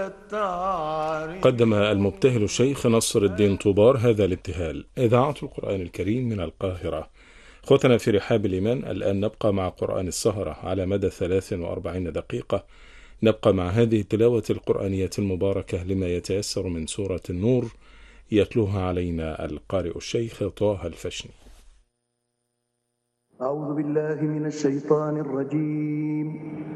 قدم المبتهل الشيخ نصر الدين طوبار هذا الابتهال. إذاعة القرآن الكريم من القاهرة. أخوتنا في رحاب الإيمان، الآن نبقى مع قرآن السهرة على مدى 43 دقيقة. نبقى مع هذه التلاوة القرآنية المباركة لما يتيسر من سورة النور، يتلوها علينا القارئ الشيخ طه الفشني. أعوذ بالله من الشيطان الرجيم.